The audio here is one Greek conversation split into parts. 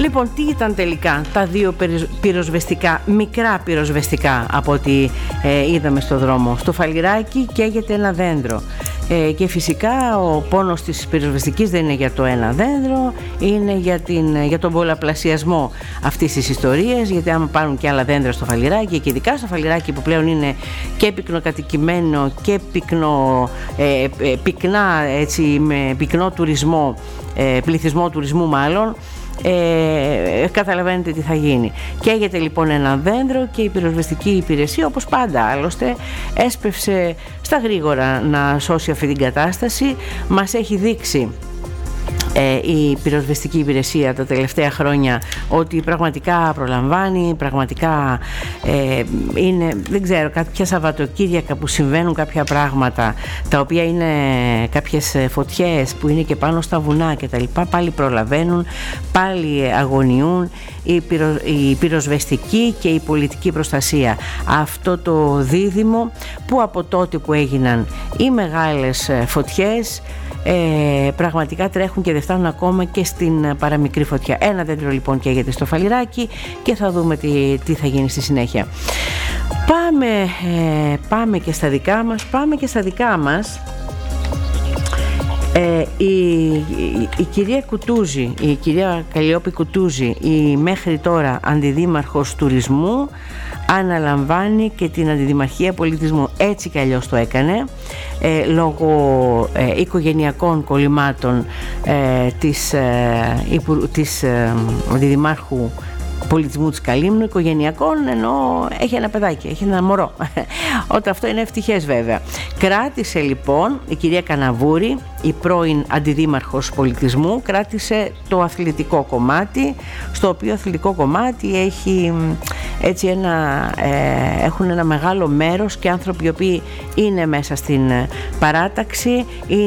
Λοιπόν, τι ήταν τελικά τα δύο πυροσβεστικά, μικρά πυροσβεστικά από ό,τι είδαμε στο δρόμο? Στο Φαλιράκι καίγεται ένα δέντρο. Και φυσικά ο πόνος της πυροσβεστικής δεν είναι για το ένα δέντρο, είναι για τον πολλαπλασιασμό αυτής της ιστορίας, γιατί άμα πάρουν και άλλα δέντρα στο Φαλιράκι, και ειδικά στο Φαλιράκι που πλέον είναι και πυκνοκατοικημένο και πυκνά, έτσι, με πυκνό τουρισμό, πληθυσμό τουρισμού μάλλον, καταλαβαίνετε τι θα γίνει. Καίγεται λοιπόν ένα δέντρο και η πυροσβεστική υπηρεσία, όπως πάντα άλλωστε, έσπευσε στα γρήγορα να σώσει αυτή την κατάσταση. Μας έχει δείξει η πυροσβεστική υπηρεσία τα τελευταία χρόνια ότι πραγματικά προλαμβάνει, πραγματικά είναι, δεν ξέρω, κάποια Σαββατοκύριακα που συμβαίνουν κάποια πράγματα τα οποία είναι κάποιες φωτιές που είναι και πάνω στα βουνά και τα λοιπά, πάλι προλαβαίνουν, πάλι αγωνιούν η πυροσβεστική και η πολιτική προστασία. Αυτό το δίδυμο που από τότε που έγιναν οι μεγάλες φωτιές πραγματικά τρέχουν και δεν φτάνουν ακόμα και στην παραμικρή φωτιά. Ένα δέντρο λοιπόν καίγεται στο Φαλιράκι και θα δούμε τι θα γίνει στη συνέχεια. Πάμε και στα δικά μας. Η κυρία Κουτούζη, η κυρία Καλλιόπη Κουτούζη, η μέχρι τώρα αντιδήμαρχος τουρισμού, αναλαμβάνει και την αντιδημαρχία πολιτισμού. Έτσι κι αλλιώς το έκανε, λόγω οικογενειακών κολλημάτων της αντιδημάρχου πολιτισμού της Καλύμνου, οικογενειακών, ενώ έχει ένα παιδάκι, έχει ένα μωρό. Όταν αυτό είναι ευτυχές βέβαια. Κράτησε λοιπόν η κυρία Καναβούρη, η πρώην αντιδήμαρχος πολιτισμού, κράτησε το αθλητικό κομμάτι, στο οποίο αθλητικό κομμάτι έχει έτσι έχουν ένα μεγάλο μέρος και άνθρωποι οι οποίοι είναι μέσα στην παράταξη,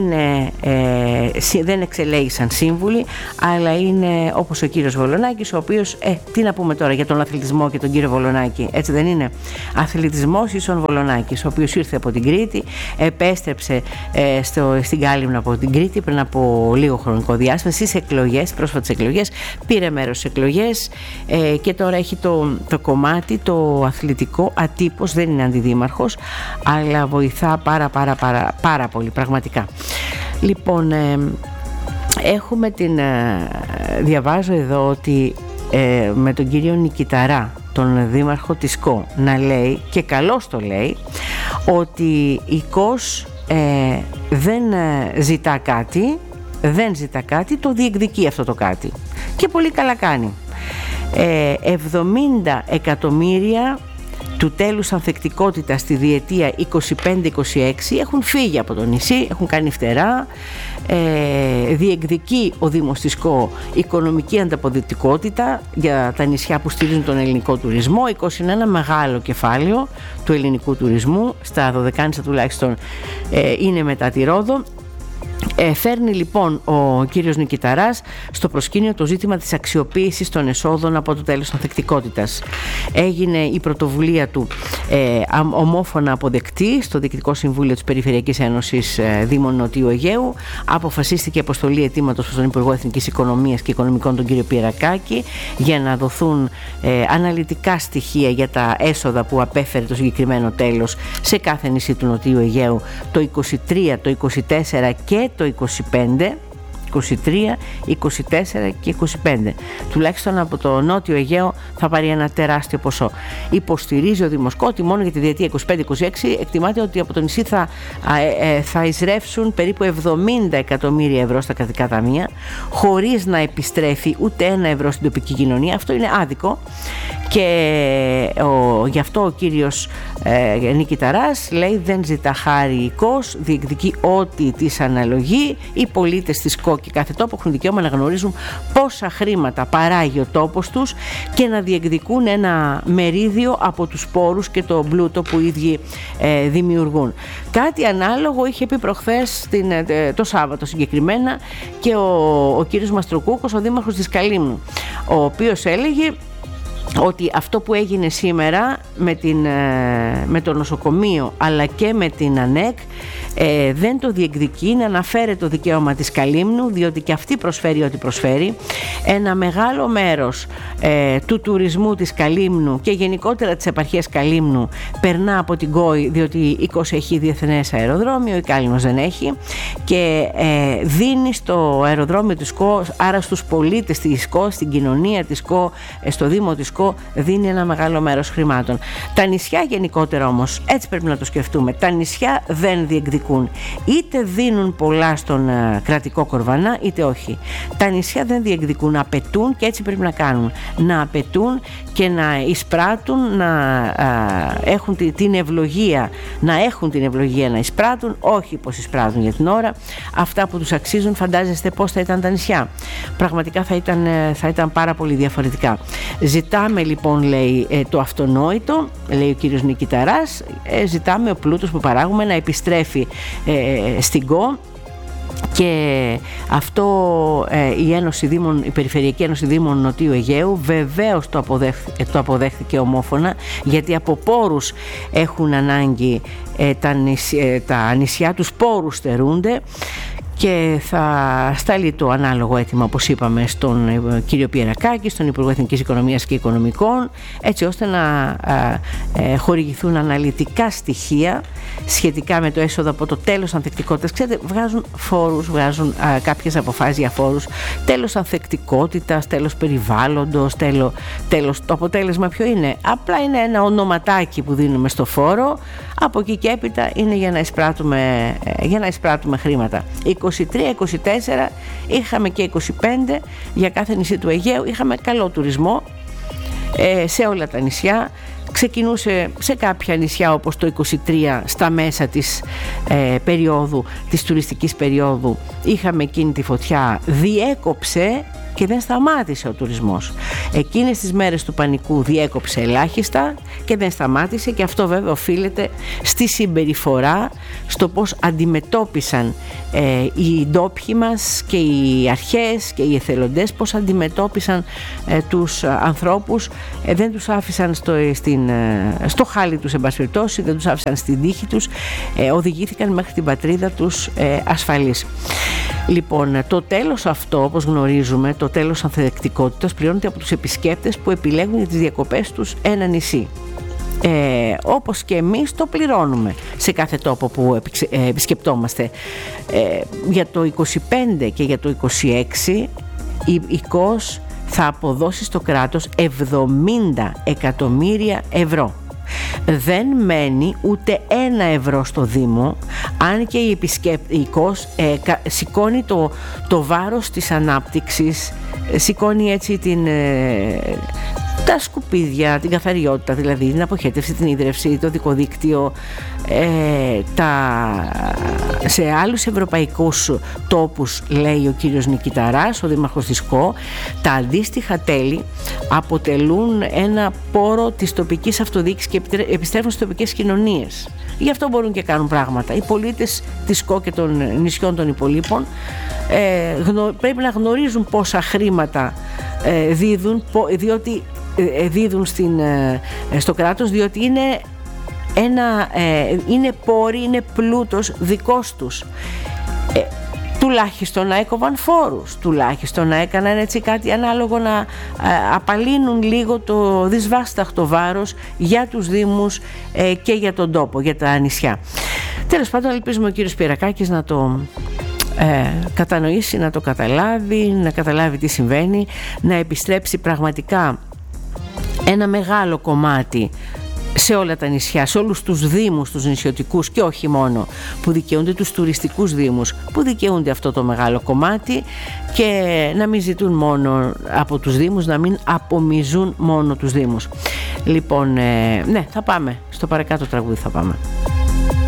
δεν εξελέγησαν σύμβουλοι, αλλά είναι όπως ο κύριος Βολονάκης, ο οποίος, τι να πούμε τώρα για τον αθλητισμό και τον κύριο Βολονάκη, έτσι δεν είναι? Αθλητισμός ίσον Βολονάκης, ο οποίος ήρθε από την Κρήτη, επέστρεψε στην Κάλυμνο από την Κρήτη πριν από λίγο χρονικό διάστημα, στις εκλογές, πρόσφατες εκλογές, πήρε μέρος στις εκλογές και τώρα έχει το κομμάτι, το αθλητικό, ατύπως, δεν είναι αντιδήμαρχος, αλλά βοηθά πάρα πολύ πραγματικά. Λοιπόν, έχουμε διαβάζω εδώ ότι με τον κύριο Νικηταρά, τον δήμαρχο της ΚΟ, να λέει, και καλώς το λέει, ότι η ΚΟΣ δεν ζητά κάτι, το διεκδικεί αυτό το κάτι, και πολύ καλά κάνει. 70 εκατομμύρια του τέλους ανθεκτικότητας στη διετία 25-26 έχουν φύγει από το νησί, έχουν κάνει φτερά. Διεκδικεί ο Δήμος της ΚΟ οικονομική ανταποδοτικότητα για τα νησιά που στηρίζουν τον ελληνικό τουρισμό. Η ΚΟΣ είναι ένα μεγάλο κεφάλαιο του ελληνικού τουρισμού, στα Δωδεκάνησα τουλάχιστον είναι μετά τη Ρόδο. Φέρνει λοιπόν ο κύριος Νικηταράς στο προσκήνιο το ζήτημα της αξιοποίησης των εσόδων από το τέλος ανθεκτικότητας. Έγινε η πρωτοβουλία του ομόφωνα αποδεκτή στο Διοικητικό Συμβούλιο της Περιφερειακής Ένωσης Δήμων Νοτιού Αιγαίου. Αποφασίστηκε η αποστολή αιτήματος προς τον Υπουργό Εθνικής Οικονομίας και Οικονομικών, τον κύριο Πιερακάκη, για να δοθούν αναλυτικά στοιχεία για τα έσοδα που απέφερε το συγκεκριμένο τέλος σε κάθε νησί του Νοτιού Αιγαίου το 23, το 24 και το 25, 23, 24 και 25. Τουλάχιστον από το Νότιο Αιγαίο θα πάρει ένα τεράστιο ποσό. Υποστηρίζει ο Δήμος ΚΟ ότι μόνο για τη διετία 25-26 εκτιμάται ότι από το νησί θα εισρεύσουν περίπου 70 εκατομμύρια ευρώ στα κρατικά ταμεία, χωρίς να επιστρέφει ούτε ένα ευρώ στην τοπική κοινωνία. Αυτό είναι άδικο και γι' αυτό ο κύριος Νικηταράς λέει δεν ζητά χάρη η ΚΟΣ, διεκδικεί ό,τι της αναλογεί. Οι πολίτες της ΚΟ και κάθε τόπο έχουν δικαίωμα να γνωρίζουν πόσα χρήματα παράγει ο τόπος τους και να διεκδικούν ένα μερίδιο από τους πόρους και το πλούτο που οι ίδιοι δημιουργούν. Κάτι ανάλογο είχε πει προχθές το Σάββατο συγκεκριμένα και ο κύριος Μαστροκούκος, ο δήμαρχος της Καλύμνου, ο οποίος έλεγε ότι αυτό που έγινε σήμερα με το νοσοκομείο αλλά και με την ΑΝΕΚ δεν το διεκδικεί, να αναφέρει το δικαίωμα της Καλύμνου, διότι και αυτή προσφέρει ό,τι προσφέρει. Ένα μεγάλο μέρος του τουρισμού της Καλύμνου και γενικότερα της επαρχίας Καλύμνου περνά από την Κόη, διότι η Κος έχει διεθνές αεροδρόμιο, η Κάλυμνος δεν έχει, και δίνει στο αεροδρόμιο της Κο, άρα στους πολίτες της Κο, στην κοινωνία της Κο, στο Δήμο της Κο, δίνει ένα μεγάλο μέρος χρημάτων. Τα νησιά γενικότερα όμως, έτσι πρέπει να το σκεφτούμε, τα νησιά δεν διεκδικούν, είτε δίνουν πολλά στον κρατικό κορβανά είτε όχι. Τα νησιά δεν διεκδικούν, απαιτούν, και έτσι πρέπει να κάνουν, να απαιτούν και να εισπράττουν, να έχουν την ευλογία, να εισπράττουν, όχι πως εισπράττουν για την ώρα, αυτά που τους αξίζουν. Φαντάζεστε πώς θα ήταν τα νησιά, πραγματικά θα ήταν πάρα πολύ διαφορετικά. Ζητάμε λοιπόν, λέει, το αυτονόητο, λέει ο κύριος Νικηταράς, ζητάμε ο πλούτος που παράγουμε να επιστρέφει στην Κο, και αυτό η Περιφερειακή Ένωση Δήμων Νοτιού Αιγαίου βεβαίως το αποδέχθηκε ομόφωνα, γιατί από πόρους έχουν ανάγκη τα νησιά τους, πόρους στερούνται, και θα σταλεί το ανάλογο αίτημα, όπως είπαμε, στον κύριο Πιερακάκη, στον Υπουργό Εθνικής Οικονομίας και Οικονομικών, έτσι ώστε να χορηγηθούν αναλυτικά στοιχεία σχετικά με το έσοδο από το τέλος ανθεκτικότητας. Ξέρετε, βγάζουν φόρους, βγάζουν κάποιες αποφάσεις για φόρους, τέλος ανθεκτικότητας, τέλος περιβάλλοντος, τέλος. Το αποτέλεσμα ποιο είναι? Απλά είναι ένα ονοματάκι που δίνουμε στο φόρο, από εκεί και έπειτα είναι για να εισπράττουμε χρήματα. 23-24 είχαμε και 25 για κάθε νησί του Αιγαίου, είχαμε καλό τουρισμό σε όλα τα νησιά. Ξεκινούσε σε κάποια νησιά, όπως το 23, στα μέσα της περίοδου, της τουριστικής περίοδου, είχαμε εκείνη τη φωτιά, διέκοψε και δεν σταμάτησε ο τουρισμός. Εκείνες τις μέρες του πανικού διέκοψε ελάχιστα και δεν σταμάτησε, και αυτό βέβαια οφείλεται στη συμπεριφορά, στο πώς αντιμετώπισαν οι ντόπιοι μας και οι αρχές και οι εθελοντές, πώς αντιμετώπισαν τους ανθρώπους, δεν τους άφησαν στο χάλι τους, εν πάση περιπτώσει, δεν τους άφησαν στην τύχη τους, οδηγήθηκαν μέχρι την πατρίδα τους ασφαλείς. Λοιπόν, το τέλος αυτό, όπως γνωρίζουμε, το τέλος ανθεκτικότητας, πληρώνεται από τους επισκέπτες που επιλέγουν για τις διακοπές τους ένα νησί. Όπως και εμείς το πληρώνουμε σε κάθε τόπο που επισκεπτόμαστε. Για το 25 και για το 26 η Κος θα αποδώσει στο κράτος 70 εκατομμύρια ευρώ. Δεν μένει ούτε ένα ευρώ στο Δήμο, αν και η Κος σηκώνει το βάρος της ανάπτυξης, σηκώνει έτσι τα σκουπίδια, την καθαριότητα, δηλαδή την αποχέτευση, την ίδρυυση, το δικό δίκτυο, σε άλλους ευρωπαϊκούς τόπους, λέει ο κύριος Νικηταράς, ο δήμαρχος της Κο, τα αντίστοιχα τέλη αποτελούν ένα πόρο της τοπικής αυτοδιοίκησης και επιστρέφουν στις τοπικές κοινωνίες. Γι' αυτό μπορούν και κάνουν πράγματα. Οι πολίτες της Κο και των νησιών των υπολείπων πρέπει να γνωρίζουν πόσα χρήματα δίδουν στο κράτος, διότι είναι πόροι, είναι πλούτος δικός τους. Τουλάχιστον να έκοβαν φόρους, τουλάχιστον να έκαναν έτσι κάτι ανάλογο, να απαλύνουν λίγο το δυσβάσταχτο βάρος για τους Δήμους και για τον τόπο, για τα νησιά. Τέλος πάντων, ελπίζουμε ο κύριος Πιερακάκης να το κατανοήσει, να το καταλάβει, να καταλάβει τι συμβαίνει, να επιστρέψει πραγματικά ένα μεγάλο κομμάτι σε όλα τα νησιά, σε όλους τους δήμους, τους νησιωτικούς και όχι μόνο που δικαιούνται, τους τουριστικούς δήμους που δικαιούνται αυτό το μεγάλο κομμάτι, και να μην ζητούν μόνο από τους δήμους, να μην απομυζούν μόνο τους δήμους. Λοιπόν, ναι, θα πάμε στο παρακάτω τραγούδι, θα πάμε.